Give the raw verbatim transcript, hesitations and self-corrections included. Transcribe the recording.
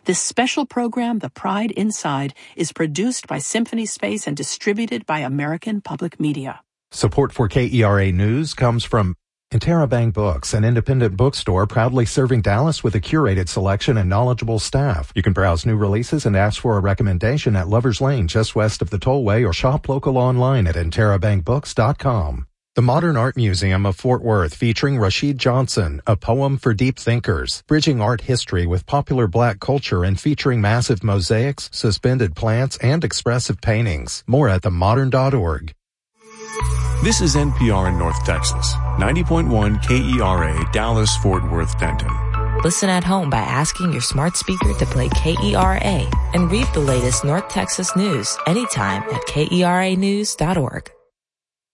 This special program, The Pride Inside, is produced by Symphony Space and distributed by American Public Media. Support for K E R A News comes from Interabang Books, an independent bookstore proudly serving Dallas with a curated selection and knowledgeable staff. You can browse new releases and ask for a recommendation at Lover's Lane, just west of the Tollway, or shop local online at interabang books dot com. The Modern Art Museum of Fort Worth, featuring Rashid Johnson, A Poem for Deep Thinkers, bridging art history with popular black culture and featuring massive mosaics, suspended plants, and expressive paintings. More at the modern dot org. This is N P R in North Texas, ninety point one K E R A, Dallas, Fort Worth, Denton. Listen at home by asking your smart speaker to play K E R A and read the latest North Texas news anytime at K E R A news dot org.